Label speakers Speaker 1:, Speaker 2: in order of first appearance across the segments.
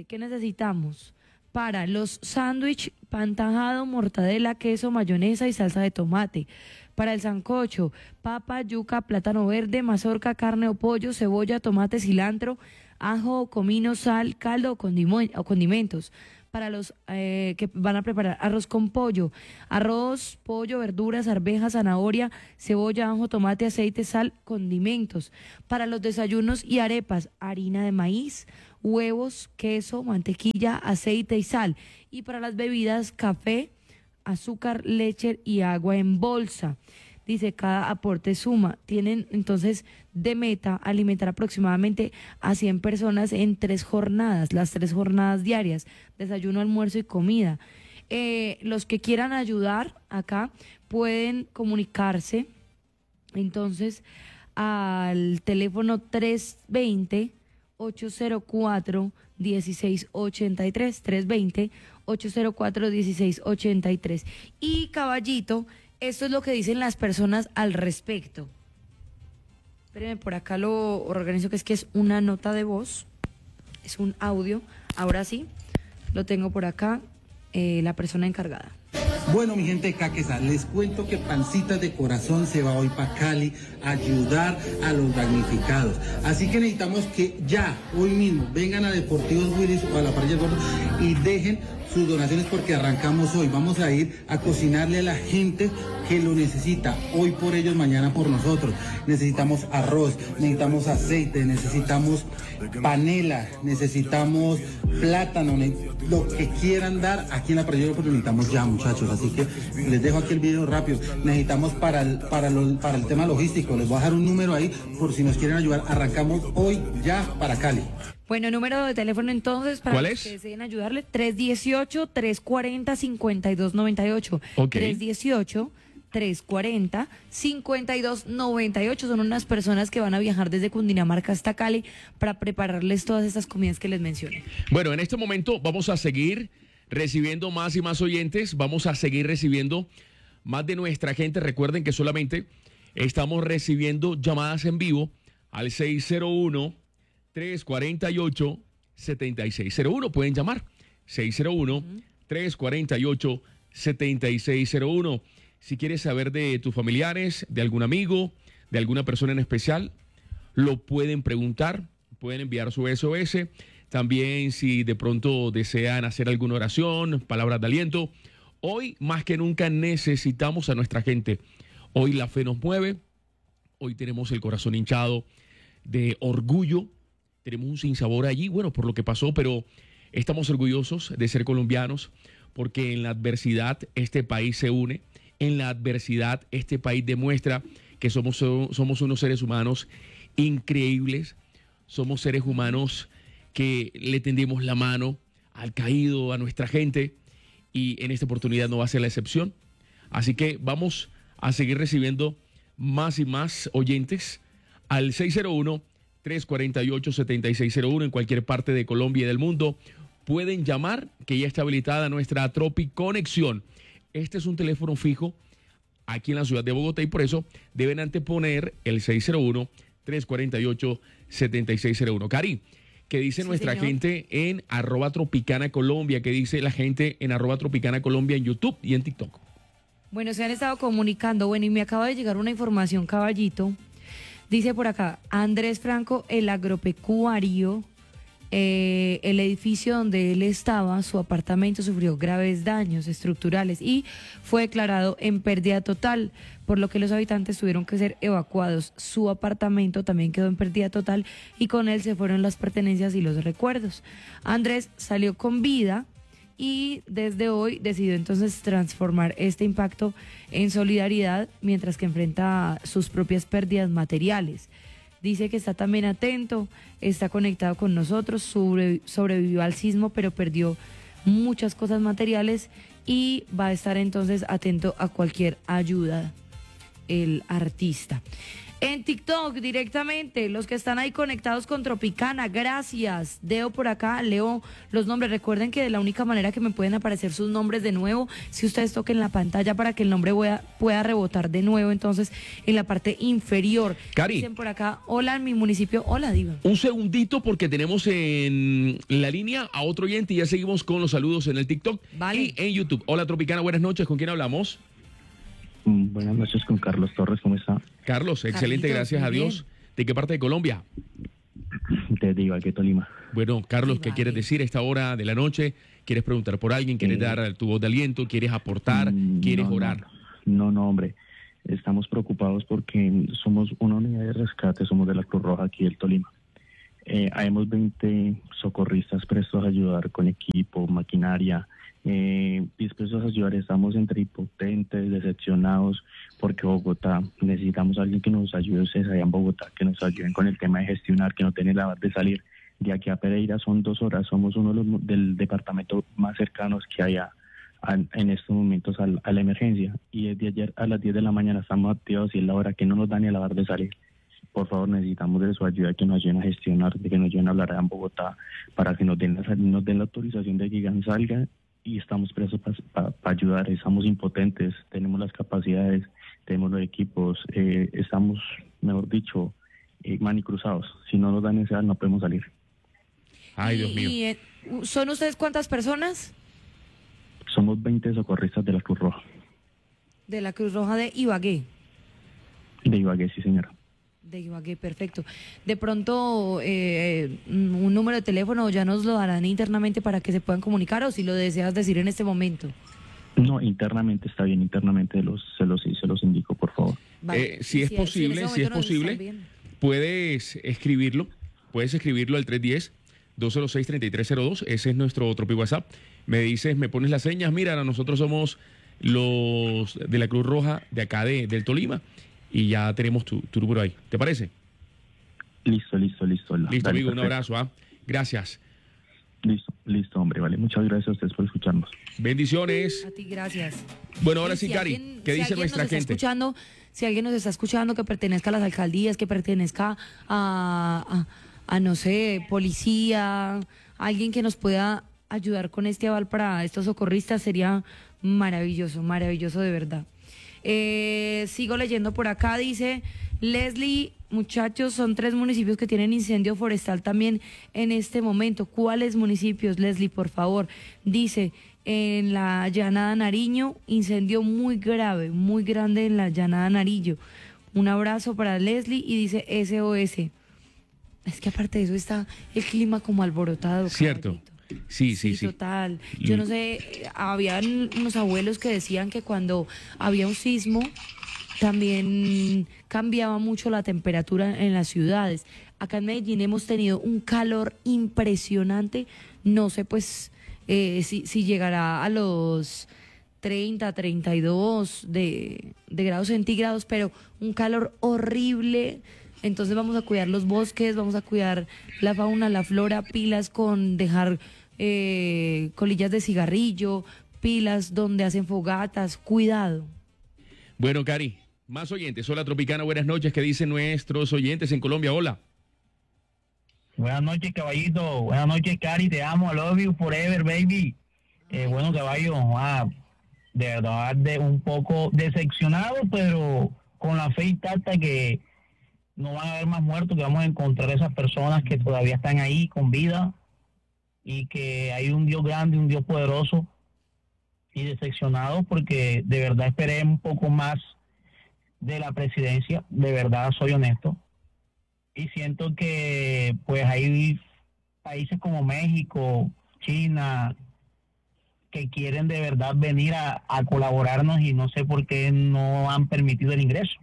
Speaker 1: ¿Qué necesitamos? Para los sándwich, pan tajado, mortadela, queso, mayonesa y salsa de tomate. Para el sancocho, papa, yuca, plátano verde, mazorca, carne o pollo, cebolla, tomate, cilantro, ajo, comino, sal, caldo o condimentos. Para los que van a preparar arroz con pollo, arroz, pollo, verduras, arvejas, zanahoria, cebolla, ajo, tomate, aceite, sal, condimentos. Para los desayunos y arepas, harina de maíz, huevos, queso, mantequilla, aceite y sal. Y para las bebidas, café, azúcar, leche y agua en bolsa. Dice, cada aporte suma. Tienen entonces de meta alimentar aproximadamente a 100 personas en 3 jornadas, las 3 jornadas diarias, desayuno, almuerzo y comida. Los que quieran ayudar acá pueden comunicarse entonces al teléfono 320-804-1683, 320-804-1683. Y Caballito, esto es lo que dicen las personas al respecto. Espérenme, por acá lo organizo, que es una nota de voz, es un audio. Ahora sí, lo tengo por acá, la persona encargada.
Speaker 2: Bueno, mi gente de Caquesa, les cuento que Pancitas de Corazón se va hoy para Cali a ayudar a los damnificados. Así que necesitamos que ya, hoy mismo, vengan a Deportivos Willis o a la Parrilla Gordo y dejen sus donaciones porque arrancamos hoy. Vamos a ir a cocinarle a la gente que lo necesita, hoy por ellos, mañana por nosotros. Necesitamos arroz, necesitamos aceite, necesitamos panela, necesitamos plátano, lo que quieran dar aquí en la Parrilla Gordo, necesitamos ya, muchachos. Así que les dejo aquí el video rápido. Necesitamos para el tema logístico, les voy a dejar un número ahí por si nos quieren ayudar. Arrancamos hoy ya para Cali.
Speaker 1: Bueno, número de teléfono entonces para los que deseen ayudarle, 318-340-5298.
Speaker 3: Okay.
Speaker 1: 318-340-5298. Son unas personas que van a viajar desde Cundinamarca hasta Cali para prepararles todas estas comidas que les mencioné.
Speaker 3: Bueno, en este momento vamos a seguir recibiendo más y más oyentes, vamos a seguir recibiendo más de nuestra gente. Recuerden que solamente estamos recibiendo llamadas en vivo al 601-348-7601. Pueden llamar 601-348-7601. Si quieres saber de tus familiares, de algún amigo, de alguna persona en especial, lo pueden preguntar, pueden enviar su SOS. También si de pronto desean hacer alguna oración, palabras de aliento. Hoy más que nunca necesitamos a nuestra gente. Hoy la fe nos mueve, hoy tenemos el corazón hinchado de orgullo, tenemos un sinsabor allí, bueno, por lo que pasó, pero estamos orgullosos de ser colombianos porque en la adversidad este país se une, en la adversidad este país demuestra que somos unos seres humanos increíbles, somos seres humanos que le tendimos la mano al caído, a nuestra gente, y en esta oportunidad no va a ser la excepción. Así que vamos a seguir recibiendo más y más oyentes al 601-348-7601 en cualquier parte de Colombia y del mundo. Pueden llamar, que ya está habilitada nuestra Tropiconexión. Este es un teléfono fijo aquí en la ciudad de Bogotá y por eso deben anteponer el 601-348-7601. Cari, ¿qué dice nuestra gente en @Tropicana Colombia? ¿Qué dice la gente en @Tropicana Colombia en YouTube y en TikTok?
Speaker 1: Bueno, se han estado comunicando. Bueno, y me acaba de llegar una información, Caballito. Dice por acá, Andrés Franco, el agropecuario, el edificio donde él estaba, su apartamento sufrió graves daños estructurales y fue declarado en pérdida total, por lo que los habitantes tuvieron que ser evacuados. Su apartamento también quedó en pérdida total y con él se fueron las pertenencias y los recuerdos. Andrés salió con vida y desde hoy decidió entonces transformar este impacto en solidaridad mientras que enfrenta sus propias pérdidas materiales. Dice que está también atento, está conectado con nosotros, sobrevivió al sismo, pero perdió muchas cosas materiales y va a estar entonces atento a cualquier ayuda, el artista. En TikTok directamente, los que están ahí conectados con Tropicana, gracias. Leo por acá, leo los nombres. Recuerden que de la única manera que me pueden aparecer sus nombres de nuevo, si ustedes toquen la pantalla para que el nombre pueda rebotar de nuevo, entonces en la parte inferior.
Speaker 3: Cari.
Speaker 1: Dicen por acá, hola en mi municipio, hola Diva.
Speaker 3: Un segundito porque tenemos en la línea a otro oyente y ya seguimos con los saludos en el TikTok
Speaker 1: Vale.
Speaker 3: y en YouTube. Hola Tropicana, buenas noches, ¿con quién hablamos?
Speaker 4: Buenas noches con Carlos Torres, ¿cómo está?
Speaker 3: Carlos, excelente,
Speaker 1: Carlitos,
Speaker 3: gracias
Speaker 1: muy
Speaker 3: a Dios.
Speaker 1: bien.
Speaker 3: ¿De qué parte de Colombia?
Speaker 4: De Ibagué, Tolima.
Speaker 3: Bueno, Carlos, ¿qué
Speaker 1: Ibagué.
Speaker 3: quieres decir a esta hora de la noche? ¿Quieres preguntar por alguien? ¿Quieres dar tu voz de aliento? ¿Quieres aportar? ¿Quieres orar?
Speaker 4: No, hombre. Estamos preocupados porque somos una unidad de rescate, somos de la Cruz Roja aquí del Tolima. Habemos 20 socorristas prestos a ayudar con equipo, maquinaria, dispuestos a ayudar. Estamos entre impotentes, decepcionados, porque Bogotá, necesitamos a alguien que nos ayude, ustedes allá en Bogotá, que nos ayuden con el tema de gestionar, que no tiene la hora de salir. De aquí a Pereira son 2 horas, somos uno de los del departamento más cercanos que hay en estos momentos a la emergencia. Y desde ayer a las 10 de la mañana estamos activados y es la hora que no nos da ni a la hora de salir. Por favor, necesitamos de su ayuda, que nos ayuden a gestionar, de que nos ayuden a hablar allá en Bogotá, para que nos den la autorización de que Gigan salga, y estamos presos para ayudar. Estamos impotentes, tenemos las capacidades, tenemos los equipos, estamos, mejor dicho, manicruzados. Si no nos dan ese no podemos salir.
Speaker 3: Ay, Dios mío.
Speaker 1: ¿Son ustedes cuántas personas?
Speaker 4: Somos 20 socorristas de la Cruz Roja.
Speaker 1: De la Cruz Roja de Ibagué.
Speaker 4: De Ibagué, sí, señora.
Speaker 1: De Ibagué, perfecto. De pronto, un número de teléfono ya nos lo darán internamente para que se puedan comunicar, o si lo deseas decir en este momento.
Speaker 4: No, internamente está bien, internamente se los indico, por favor.
Speaker 1: Vale.
Speaker 3: Si es
Speaker 1: en
Speaker 3: posible,
Speaker 1: ese
Speaker 3: si es
Speaker 1: momento nos están
Speaker 3: posible,
Speaker 1: viendo.
Speaker 3: puedes escribirlo al 310-206-3302, ese es nuestro Tropi WhatsApp. Me dices, me pones las señas, mira, nosotros somos los de la Cruz Roja de acá del Tolima, y ya tenemos tu número ahí. ¿Te parece?
Speaker 4: Listo.
Speaker 3: Listo,
Speaker 4: Dale,
Speaker 3: amigo, un
Speaker 4: perfecto.
Speaker 3: abrazo. Gracias.
Speaker 4: Listo, hombre, vale. Muchas gracias a ustedes por escucharnos.
Speaker 3: Bendiciones.
Speaker 1: A ti, gracias.
Speaker 3: Bueno, ahora
Speaker 1: Y
Speaker 3: sí,
Speaker 1: si
Speaker 3: Cari,
Speaker 1: alguien-
Speaker 3: ¿qué
Speaker 1: si
Speaker 3: dice
Speaker 1: alguien
Speaker 3: nuestra
Speaker 1: nos está
Speaker 3: gente?
Speaker 1: Si alguien nos está escuchando que pertenezca a las alcaldías, que pertenezca a no sé, policía, alguien que nos pueda ayudar con este aval para estos socorristas, sería maravilloso, maravilloso de verdad. Sigo leyendo por acá, dice Leslie, muchachos, son 3 municipios que tienen incendio forestal también en este momento. ¿Cuáles municipios, Leslie, por favor? Dice, en la Llanada Nariño, incendio muy grave, muy grande en la Llanada Nariño. Un abrazo para Leslie y dice SOS. Es que aparte de eso está el clima como alborotado.
Speaker 3: Cierto.
Speaker 1: caballito.
Speaker 3: Sí.
Speaker 1: Total. Yo no sé, habían unos abuelos que decían que cuando había un sismo también cambiaba mucho la temperatura en las ciudades. Acá en Medellín hemos tenido un calor impresionante, no sé pues si llegará a los 30, 32 de grados centígrados, pero un calor horrible. Entonces vamos a cuidar los bosques, vamos a cuidar la fauna, la flora, pilas con dejar colillas de cigarrillo, pilas donde hacen fogatas, cuidado.
Speaker 3: Bueno, Cari, más oyentes. Hola, Tropicana, buenas noches. ¿Qué dicen nuestros oyentes en Colombia? Hola.
Speaker 5: Buenas noches, caballito. Buenas noches, Cari. Te amo. I love you forever, baby. Bueno, caballo, de verdad, un poco decepcionado, pero con la fe intacta que no van a haber más muertos, que vamos a encontrar esas personas que todavía están ahí con vida, y que hay un Dios grande, un Dios poderoso, y decepcionado porque de verdad esperé un poco más de la presidencia. De verdad, soy honesto. Y siento que pues hay países como México, China, que quieren de verdad venir a colaborarnos, y no sé por qué no han permitido el ingreso.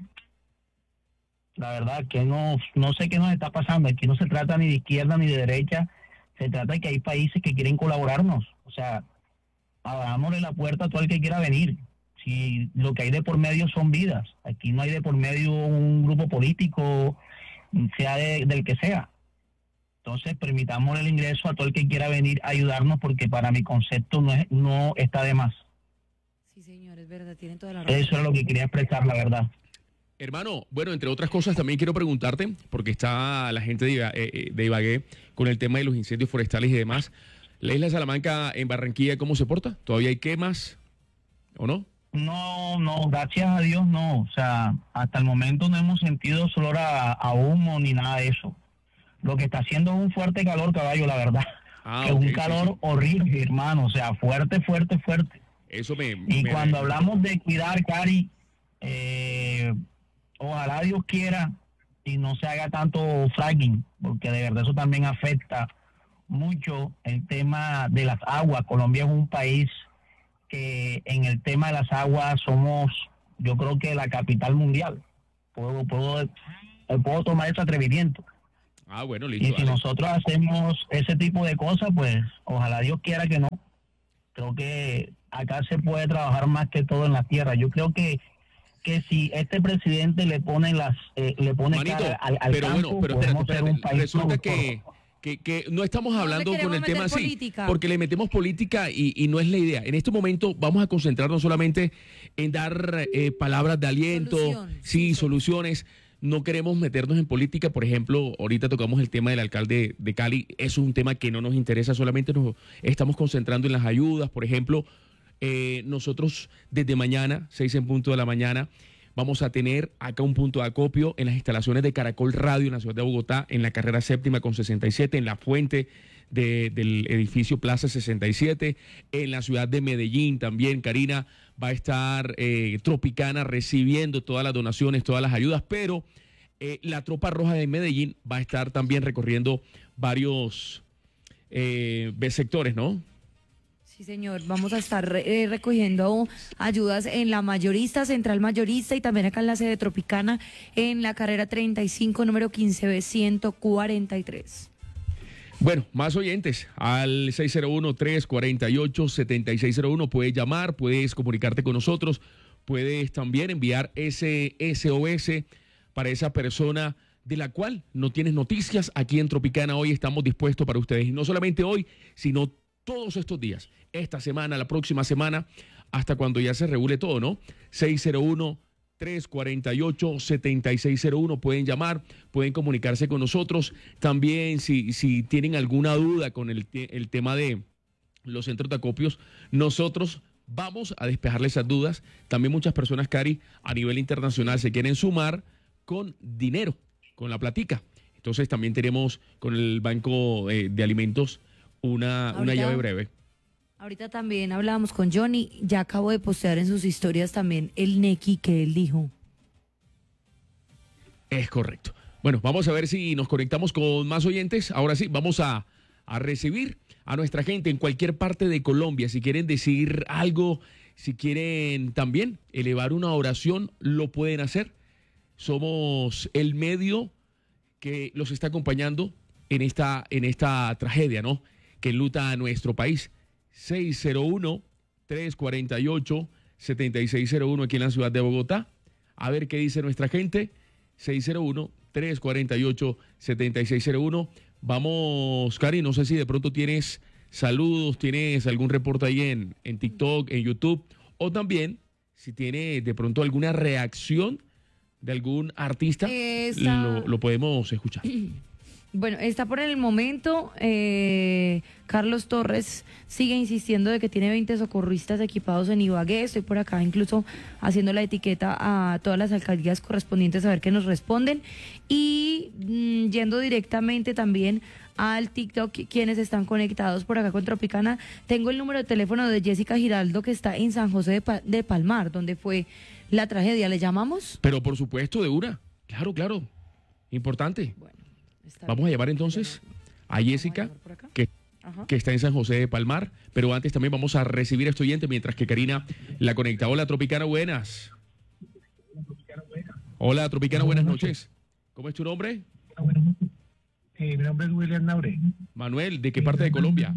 Speaker 5: La verdad que no sé qué nos está pasando. Aquí no se trata ni de izquierda ni de derecha, se trata de que hay países que quieren colaborarnos. O sea, abrámosle la puerta a todo el que quiera venir. Si lo que hay de por medio son vidas, aquí no hay de por medio un grupo político, sea del que sea. Entonces permitamos el ingreso a todo el que quiera venir a ayudarnos, porque para mi concepto no está de más.
Speaker 1: Sí, señor, es verdad, tienen toda la razón.
Speaker 5: Eso es lo que quería expresar, la verdad.
Speaker 3: Hermano, bueno, entre otras cosas también quiero preguntarte, porque está la gente de Ibagué con el tema de los incendios forestales y demás. ¿La isla de Salamanca en Barranquilla cómo se porta? ¿Todavía hay quemas o no?
Speaker 5: No, gracias a Dios no. O sea, hasta el momento no hemos sentido olor a humo ni nada de eso. Lo que está haciendo es un fuerte calor, caballo, la verdad. Que
Speaker 3: Ok,
Speaker 5: es un
Speaker 3: sí,
Speaker 5: calor
Speaker 3: sí.
Speaker 5: horrible, hermano. O sea, fuerte.
Speaker 3: Eso me...
Speaker 5: Y
Speaker 3: me-
Speaker 5: cuando hablamos de cuidar, Cari, ojalá Dios quiera y no se haga tanto fracking, porque de verdad eso también afecta mucho el tema de las aguas. Colombia es un país que en el tema de las aguas somos, yo creo que la capital mundial. Puedo tomar ese atrevimiento.
Speaker 3: bueno,
Speaker 5: Y
Speaker 3: listo.
Speaker 5: si
Speaker 3: Dale.
Speaker 5: nosotros hacemos ese tipo de cosas, pues ojalá Dios quiera que no. Creo que acá se puede trabajar más que todo en la tierra. Yo creo que si este presidente le pone
Speaker 3: Manito,
Speaker 5: cara al
Speaker 3: pero
Speaker 5: campo,
Speaker 3: bueno, pero
Speaker 5: podemos
Speaker 3: espérate,
Speaker 5: ser un país
Speaker 3: resulta
Speaker 5: productor.
Speaker 3: que no estamos
Speaker 1: No le
Speaker 3: hablando con
Speaker 1: queremos
Speaker 3: el tema
Speaker 1: meter
Speaker 3: así,
Speaker 1: política.
Speaker 3: porque le metemos política y no es la idea. En este momento vamos a concentrarnos solamente en dar palabras de aliento,
Speaker 1: Solución,
Speaker 3: sí,
Speaker 1: sí,
Speaker 3: soluciones. No queremos meternos en política. Por ejemplo, ahorita tocamos el tema del alcalde de Cali. Eso es un tema que no nos interesa, solamente nos estamos concentrando en las ayudas. Por ejemplo, nosotros desde mañana, 6 en punto de la mañana, vamos a tener acá un punto de acopio en las instalaciones de Caracol Radio en la ciudad de Bogotá, en la carrera séptima con 67, en la fuente del edificio Plaza 67, en la ciudad de Medellín también, Karina, va a estar Tropicana recibiendo todas las donaciones, todas las ayudas, pero la Tropa Roja de Medellín va a estar también recorriendo varios sectores, ¿no?
Speaker 1: Sí, señor. Vamos a estar recogiendo ayudas en la mayorista, central mayorista y también acá en la sede Tropicana en la carrera 35, número 15B 143.
Speaker 3: Bueno, más oyentes al 601-348-7601. Puedes llamar, puedes comunicarte con nosotros, puedes también enviar ese SOS para esa persona de la cual no tienes noticias. Aquí en Tropicana hoy estamos dispuestos para ustedes. Y no solamente hoy, sino todos estos días. Esta semana, la próxima semana, hasta cuando ya se regule todo, ¿no? 601-348-7601. Pueden llamar, pueden comunicarse con nosotros. También si tienen alguna duda con el tema de los centros de acopios, nosotros vamos a despejarles esas dudas. También muchas personas, Cari, a nivel internacional se quieren sumar con dinero, con la platica. Entonces también tenemos con el Banco de Alimentos una llave breve.
Speaker 1: Ahorita también hablábamos con Johnny, ya acabo de postear en sus historias también el Nequi que él dijo.
Speaker 3: Es correcto. Bueno, vamos a ver si nos conectamos con más oyentes. Ahora sí, vamos a recibir a nuestra gente en cualquier parte de Colombia. Si quieren decir algo, si quieren también elevar una oración, lo pueden hacer. Somos el medio que los está acompañando en esta tragedia, ¿no?, que enluta a nuestro país. 601-348-7601 aquí en la ciudad de Bogotá. A ver qué dice nuestra gente. 601-348-7601. Vamos, Cari, no sé si de pronto tienes saludos, tienes algún reporte ahí en TikTok, en YouTube, o también si tiene de pronto alguna reacción de algún artista, lo podemos escuchar.
Speaker 1: Bueno, está por el momento, Carlos Torres sigue insistiendo de que tiene 20 socorristas equipados en Ibagué. Estoy por acá incluso haciendo la etiqueta a todas las alcaldías correspondientes a ver qué nos responden. Y yendo directamente también al TikTok, quienes están conectados por acá con Tropicana, tengo el número de teléfono de Jessica Giraldo, que está en San José de Palmar, donde fue la tragedia. ¿Le llamamos?
Speaker 3: Pero por supuesto, de una. Claro, claro. Importante.
Speaker 1: Bueno.
Speaker 3: Vamos a llamar entonces a Jessica, que está en San José de Palmar, pero antes también vamos a recibir a este oyente mientras que Karina la conecta. Hola, Tropicana, buenas. Hola, Tropicana, buenas noches. ¿Cómo es tu nombre?
Speaker 6: Mi nombre es William Naure.
Speaker 3: Manuel, ¿de qué parte de Colombia?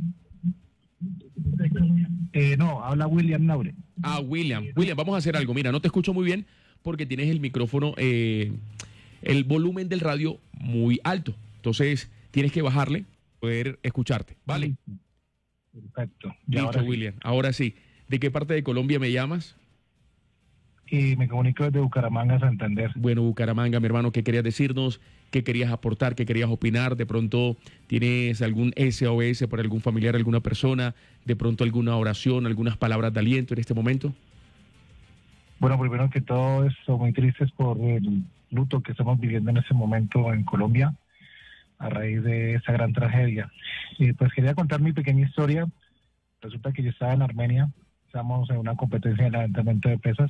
Speaker 6: No, habla William Naure.
Speaker 3: William. William, vamos a hacer algo. Mira, no te escucho muy bien porque tienes el micrófono, el volumen del radio muy alto. Entonces, tienes que bajarle, poder escucharte. ¿Vale?
Speaker 6: Perfecto.
Speaker 3: Listo,
Speaker 6: ahora sí.
Speaker 3: William. Ahora sí. ¿De qué parte de Colombia me llamas?
Speaker 6: y me comunico desde Bucaramanga, Santander.
Speaker 3: Bueno, Bucaramanga, mi hermano, ¿qué querías decirnos? ¿Qué querías aportar? ¿Qué querías opinar? De pronto tienes algún SOS por algún familiar, alguna persona, de pronto alguna oración, algunas palabras de aliento en este momento.
Speaker 6: Bueno, primero que todo, estoy muy tristes por el luto que estamos viviendo en este momento en Colombia a raíz de esta gran tragedia. Y pues quería contar mi pequeña historia. Resulta que yo estaba en Armenia, estamos en una competencia de levantamiento de pesas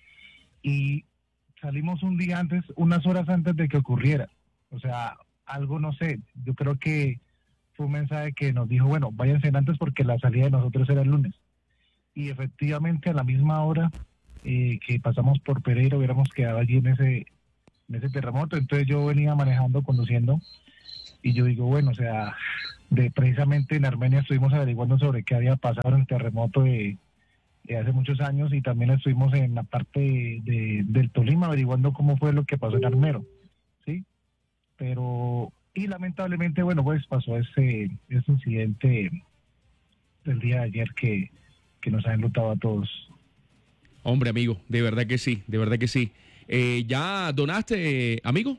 Speaker 6: y salimos un día antes, unas horas antes de que ocurriera. O sea, algo, no sé, yo creo que fue un mensaje que nos dijo, bueno, váyanse antes porque la salida de nosotros era el lunes. Y efectivamente a la misma hora que pasamos por Pereira hubiéramos quedado allí en ese terremoto. Entonces yo venía manejando, conduciendo, y yo digo, bueno, o sea, precisamente en Armenia estuvimos averiguando sobre qué había pasado en el terremoto de hace muchos años, y también estuvimos en la parte del Tolima averiguando cómo fue lo que pasó en Armero, ¿sí? Pero, y lamentablemente, bueno, pues pasó ese incidente del día de ayer que nos ha enlutado a todos.
Speaker 3: Hombre, amigo, de verdad que sí, de verdad que sí. ¿Ya donaste, amigo?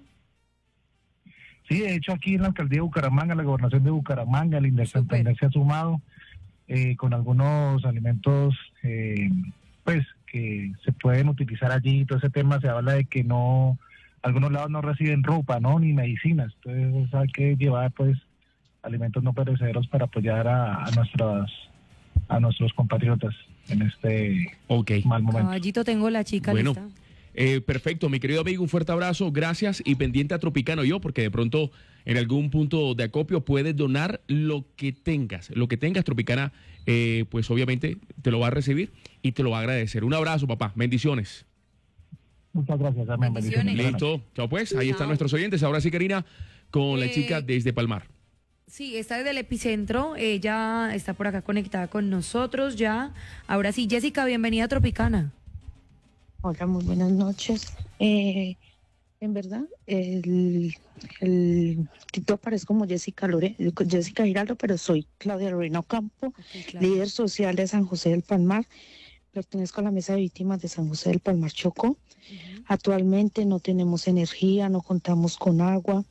Speaker 6: Sí, de hecho aquí en la alcaldía de Bucaramanga, la gobernación de Bucaramanga, el INDER Santander se ha sumado con algunos alimentos pues que se pueden utilizar allí. Todo ese tema se habla de que no, algunos lados no reciben ropa, no, ni medicinas. Entonces hay que llevar pues alimentos no perecederos para apoyar a nuestros compatriotas en este mal momento.
Speaker 1: Caballito, tengo la chica lista.
Speaker 3: Perfecto, mi querido amigo, un fuerte abrazo, gracias, y pendiente a Tropicana yo, porque de pronto en algún punto de acopio puedes donar lo que tengas Tropicana, pues obviamente te lo va a recibir y te lo va a agradecer. Un abrazo, papá, bendiciones.
Speaker 6: Muchas gracias, amén. Bendiciones.
Speaker 3: Listo, chao pues, ahí están nuestros oyentes. Ahora sí, Karina, con la chica desde Palmar.
Speaker 1: Sí, está desde el epicentro, ella está por acá conectada con nosotros ya. Ahora sí, Jessica, bienvenida a Tropicana.
Speaker 7: Hola, muy buenas noches. En verdad, el título aparece como Jessica Giraldo, pero soy Claudia Lorena Ocampo, líder social de San José del Palmar. Pertenezco a la mesa de víctimas de San José del Palmar, Chocó. Actualmente no tenemos energía, no contamos con agua,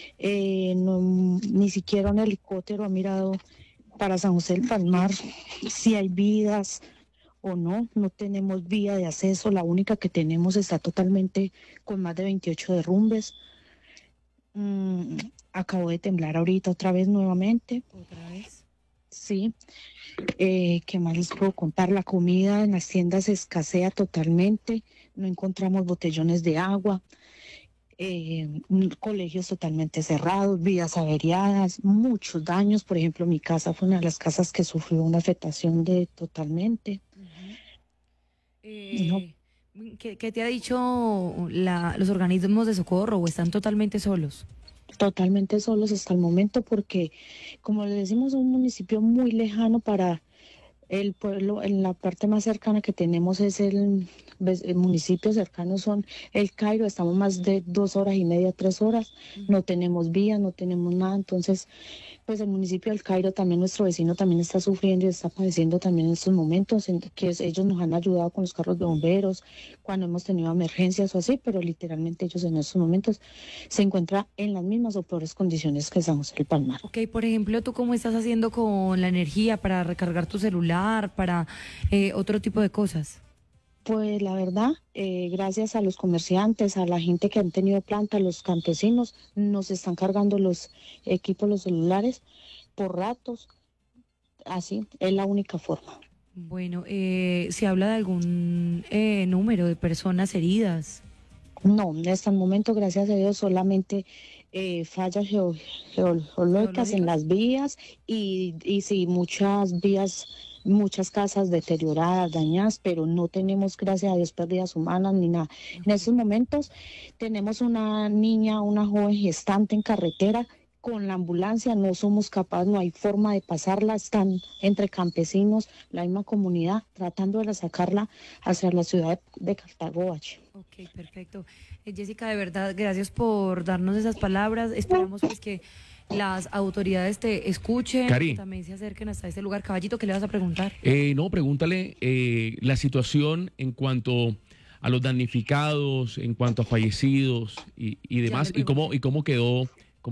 Speaker 7: ni siquiera un helicóptero ha mirado para San José del Palmar si hay vidas o no tenemos vía de acceso. La única que tenemos está totalmente con más de 28 derrumbes. Acabo de temblar ahorita otra vez nuevamente.
Speaker 1: ¿Otra vez?
Speaker 7: Sí. ¿Qué más les puedo contar? La comida en las tiendas escasea totalmente, no encontramos botellones de agua, colegios totalmente cerrados, vías averiadas, muchos daños. Por ejemplo, mi casa fue una de las casas que sufrió una afectación totalmente.
Speaker 1: No. ¿Qué te ha dicho los organismos de socorro, o están totalmente solos?
Speaker 7: Totalmente solos hasta el momento, porque como le decimos, es un municipio muy lejano para el pueblo. En la parte más cercana que tenemos es el municipio cercano son el Cairo. Estamos más de 2 horas y media, 3 horas. No tenemos vía, no tenemos nada. Entonces, pues el municipio del Cairo, también nuestro vecino, también está sufriendo y está padeciendo también en estos momentos, en que ellos nos han ayudado con los carros de bomberos cuando hemos tenido emergencias o así, pero literalmente ellos en estos momentos se encuentran en las mismas o peores condiciones que San José del Palmar.
Speaker 1: Ok, por ejemplo, ¿tú cómo estás haciendo con la energía para recargar tu celular, para otro tipo de cosas?
Speaker 7: Pues la verdad, gracias a los comerciantes, a la gente que han tenido planta, los campesinos, nos están cargando los equipos, los celulares, por ratos. Así es la única forma.
Speaker 1: Bueno, ¿se habla de algún número de personas heridas?
Speaker 7: No, hasta el momento, gracias a Dios, solamente fallas geológicas en las vías y sí, muchas vías, muchas casas deterioradas, dañadas, pero no tenemos, gracias a Dios, pérdidas humanas ni nada. En estos momentos tenemos una niña, una joven gestante en carretera con la ambulancia, no somos capaces, no hay forma de pasarla, están entre campesinos, la misma comunidad, tratando de sacarla hacia la ciudad de Cartagoche.
Speaker 1: Ok, perfecto. Jessica, de verdad, gracias por darnos esas palabras. Esperamos pues que las autoridades te escuchen,
Speaker 3: Cari,
Speaker 1: también se acerquen hasta este lugar. Caballito, ¿qué le vas a preguntar?
Speaker 3: No, pregúntale la situación en cuanto a los damnificados en cuanto a fallecidos y demás? ¿Y cómo quedó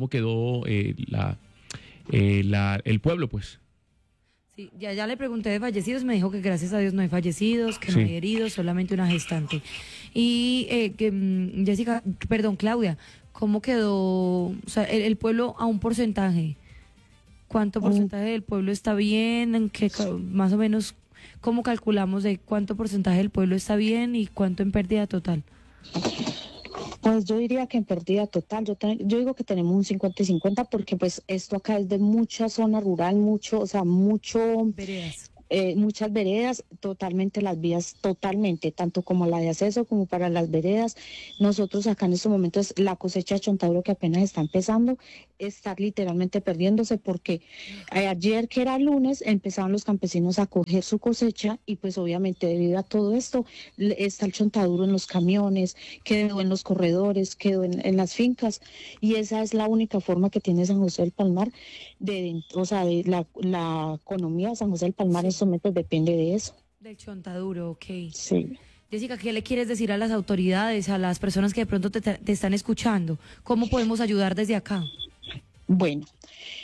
Speaker 3: el pueblo, pues?
Speaker 1: Sí, ya le pregunté de fallecidos, me dijo que gracias a Dios no hay fallecidos, que no hay heridos, solamente una gestante. Y Claudia, ¿cómo quedó, o sea, el pueblo a un porcentaje? ¿Cuánto porcentaje del pueblo está bien? ¿En qué, más o menos, cómo calculamos de cuánto porcentaje del pueblo está bien y cuánto en pérdida total?
Speaker 7: Pues yo diría que en pérdida total, yo digo que tenemos un 50 y 50 porque pues esto acá es de mucha zona rural,
Speaker 1: Veredas.
Speaker 7: Muchas veredas, totalmente las vías, totalmente, tanto como la de acceso como para las veredas. Nosotros acá en estos momentos la cosecha de chontaduro que apenas está empezando, está literalmente perdiéndose porque ayer que era lunes empezaban los campesinos a coger su cosecha y pues obviamente debido a todo esto está el chontaduro en los camiones, quedó en los corredores, quedó en las fincas y esa es la única forma que tiene San José del Palmar de la economía de San José del Palmar en estos momentos depende de eso.
Speaker 1: Del chontaduro, ok.
Speaker 7: Sí.
Speaker 1: Jessica, ¿qué le quieres decir a las autoridades, a las personas que de pronto te están escuchando? ¿Cómo podemos ayudar desde acá?
Speaker 7: Bueno,